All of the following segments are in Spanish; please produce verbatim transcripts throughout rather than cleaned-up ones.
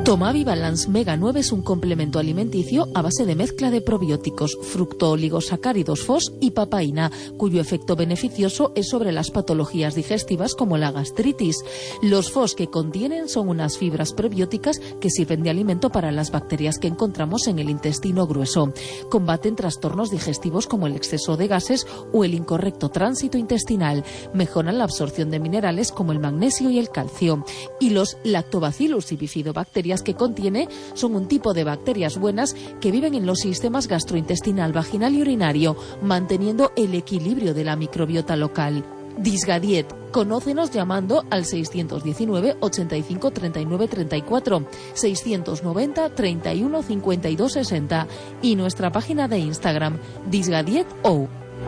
Tomavi Balance Mega nueve es un complemento alimenticio a base de mezcla de probióticos, fructooligosacáridos F O S y papaína, cuyo efecto beneficioso es sobre las patologías digestivas como la gastritis. Los F O S que contienen son unas fibras prebióticas que sirven de alimento para las bacterias que encontramos en el intestino grueso. Combaten trastornos digestivos como el exceso de gases o el incorrecto tránsito intestinal. Mejoran la absorción de minerales como el magnesio y el calcio. Y los Lactobacillus y bifidobacterias que contiene son un tipo de bacterias buenas que viven en los sistemas gastrointestinal, vaginal y urinario, manteniendo el equilibrio de la microbiota local. Disgadiet. Conócenos llamando al seiscientos diecinueve, ochenta y cinco, treinta y nueve, treinta y cuatro, seiscientos noventa, treinta y uno, cincuenta y dos, sesenta y nuestra página de Instagram, disgadieto.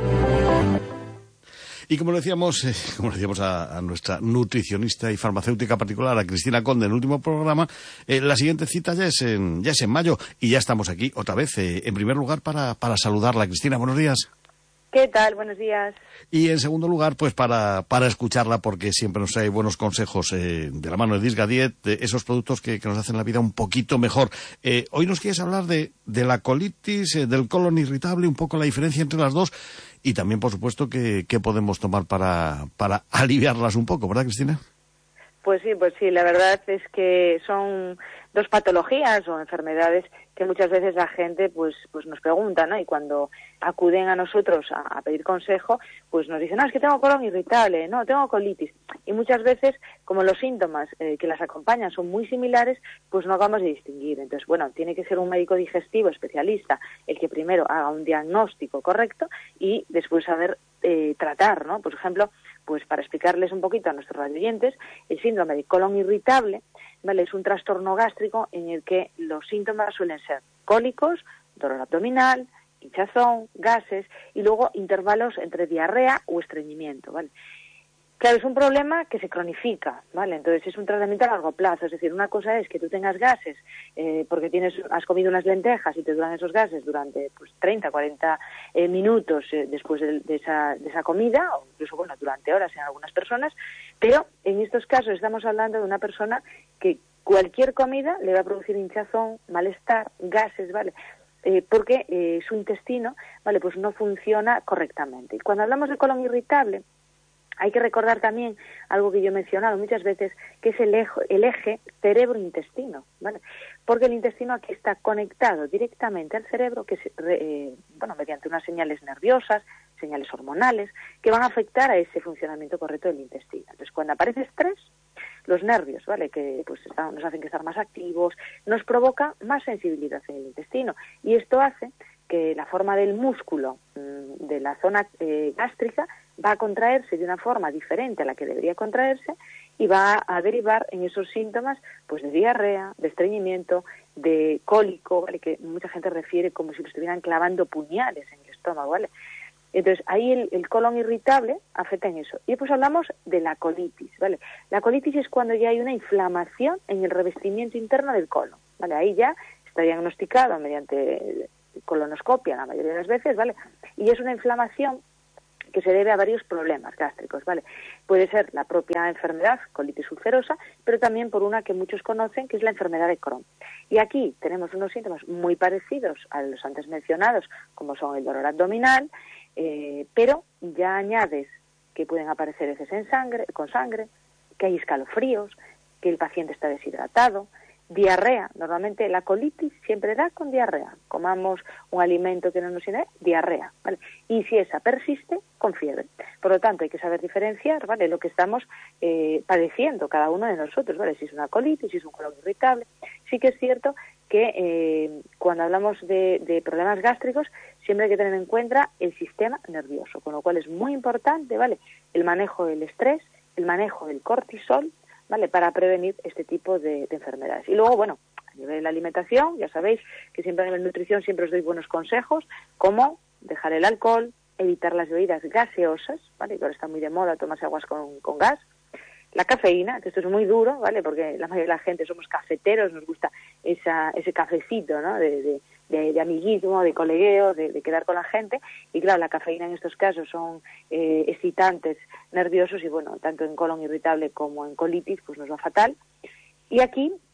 Y como decíamos, eh, como decíamos a, a nuestra nutricionista y farmacéutica particular, a Cristina Conde, en el último programa, eh, la siguiente cita ya es en ya es en mayo y ya estamos aquí otra vez, eh, en primer lugar para, para saludarla. Cristina, buenos días. ¿Qué tal? Buenos días. Y en segundo lugar, pues para, para escucharla, porque siempre nos trae buenos consejos eh, de la mano de Disgadiet, de esos productos que, que nos hacen la vida un poquito mejor. Eh, hoy nos quieres hablar de, de la colitis, eh, del colon irritable, un poco la diferencia entre las dos y también, por supuesto, qué podemos tomar para, para aliviarlas un poco, ¿verdad, Cristina? Pues sí, pues sí, la verdad es que son dos patologías o enfermedades que muchas veces la gente pues pues nos pregunta, ¿no? Y cuando acuden a nosotros a, a pedir consejo, pues nos dicen, no, es que tengo colon irritable, no, tengo colitis. Y muchas veces, como los síntomas eh, que las acompañan son muy similares, pues no acabamos de distinguir. Entonces, bueno, tiene que ser un médico digestivo especialista el que primero haga un diagnóstico correcto y después saber eh, tratar, ¿no? Por ejemplo, pues para explicarles un poquito a nuestros radioyentes, el síndrome de colon irritable, ¿vale? Es un trastorno gástrico en el que los síntomas suelen ser cólicos, dolor abdominal, hinchazón, gases y luego intervalos entre diarrea o estreñimiento, ¿vale? Claro, es un problema que se cronifica, ¿vale? Entonces es un tratamiento a largo plazo, es decir, una cosa es que tú tengas gases eh, porque tienes has comido unas lentejas y te duran esos gases durante pues treinta, cuarenta eh, minutos eh, después de, de, esa, de esa comida, o incluso, bueno, durante horas en algunas personas, pero en estos casos estamos hablando de una persona que cualquier comida le va a producir hinchazón, malestar, gases, ¿vale? Eh, porque eh, su intestino, ¿vale? Pues no funciona correctamente. Y cuando hablamos de colon irritable, hay que recordar también algo que yo he mencionado muchas veces, que es el eje, el eje cerebro-intestino, ¿vale? Porque el intestino aquí está conectado directamente al cerebro, que es, eh, bueno, mediante unas señales nerviosas, señales hormonales, que van a afectar a ese funcionamiento correcto del intestino. Entonces, cuando aparece estrés, los nervios, ¿vale? Que pues están, nos hacen que estar más activos, nos provoca más sensibilidad en el intestino. Y esto hace que la forma del músculo mmm, de la zona eh, gástrica va a contraerse de una forma diferente a la que debería contraerse y va a derivar en esos síntomas pues de diarrea, de estreñimiento, de cólico, ¿vale? Que mucha gente refiere como si lo estuvieran clavando puñales en el estómago, ¿vale? Entonces, ahí el, el colon irritable afecta en eso. Y después hablamos de la colitis, ¿vale? La colitis es cuando ya hay una inflamación en el revestimiento interno del colon, ¿vale? Ahí ya está diagnosticado mediante colonoscopia la mayoría de las veces, ¿vale? Y es una inflamación que se debe a varios problemas gástricos, ¿vale? Puede ser la propia enfermedad, colitis ulcerosa, pero también por una que muchos conocen, que es la enfermedad de Crohn. Y aquí tenemos unos síntomas muy parecidos a los antes mencionados, como son el dolor abdominal, eh, pero ya añades que pueden aparecer heces en sangre, con sangre, que hay escalofríos, que el paciente está deshidratado, diarrea. Normalmente la colitis siempre da con diarrea. Comamos un alimento que no nos sirve, diarrea, ¿vale? Y si esa persiste, con fiebre. Por lo tanto, hay que saber diferenciar, ¿vale? Lo que estamos eh, padeciendo cada uno de nosotros, ¿vale? Si es una colitis, si es un colon irritable. Sí que es cierto que eh, cuando hablamos de, de problemas gástricos, siempre hay que tener en cuenta el sistema nervioso, con lo cual es muy importante, ¿vale? El manejo del estrés, el manejo del cortisol, ¿vale? Para prevenir este tipo de, de enfermedades. Y luego, bueno, a nivel de la alimentación, ya sabéis que siempre en la nutrición siempre os doy buenos consejos, como dejar el alcohol, evitar las bebidas gaseosas, ¿vale? Que ahora está muy de moda tomarse aguas con, con gas. La cafeína, que esto es muy duro, ¿vale? Porque la mayoría de la gente somos cafeteros, nos gusta esa, ese cafecito, ¿no? De, de, de, de amiguismo, de colegueo, de, de quedar con la gente. Y claro, la cafeína en estos casos son eh, excitantes nerviosos y bueno, tanto en colon irritable como en colitis, pues nos va fatal. Y aquí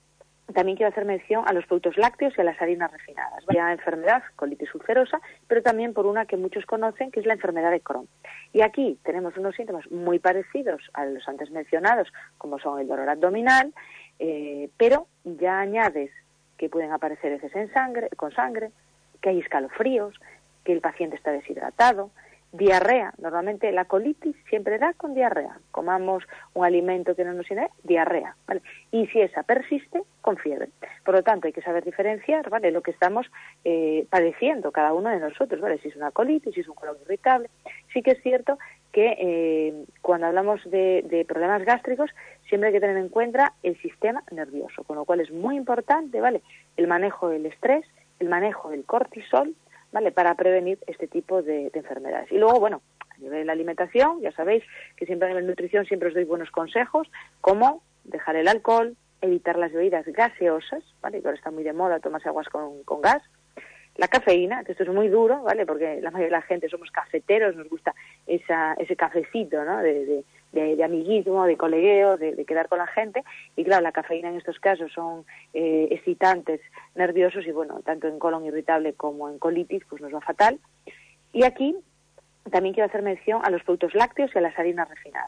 también quiero hacer mención a los productos lácteos y a las harinas refinadas. Vaya enfermedad, colitis ulcerosa, pero también por una que muchos conocen, que es la enfermedad de Crohn. Y aquí tenemos unos síntomas muy parecidos a los antes mencionados, como son el dolor abdominal, eh, pero ya añades que pueden aparecer heces en sangre, con sangre, que hay escalofríos, que el paciente está deshidratado, diarrea. Normalmente la colitis siempre da con diarrea. Comamos un alimento que no nos sirve, diarrea, ¿vale? Y si esa persiste, con fiebre. Por lo tanto, hay que saber diferenciar, ¿vale?, lo que estamos eh, padeciendo cada uno de nosotros, ¿vale? Si es una colitis, si es un colon irritable. Sí que es cierto que eh, cuando hablamos de, de problemas gástricos, siempre hay que tener en cuenta el sistema nervioso, con lo cual es muy importante, ¿vale?, el manejo del estrés, el manejo del cortisol, ¿vale?, para prevenir este tipo de, de enfermedades. Y luego, bueno, a nivel de la alimentación, ya sabéis que siempre a nivel de nutrición siempre os doy buenos consejos, como dejar el alcohol, evitar las bebidas gaseosas, ¿vale?, que ahora está muy de moda tomarse aguas con, con gas, la cafeína, que esto es muy duro, ¿vale?, porque la mayoría de la gente somos cafeteros, nos gusta esa, ese cafecito, ¿no?, de, de, de, de amiguismo, de colegueo, de, de quedar con la gente, y claro, la cafeína en estos casos son eh, excitantes nerviosos y bueno, tanto en colon irritable como en colitis, pues nos va fatal. Y aquí también quiero hacer mención a los productos lácteos y a las harinas refinadas.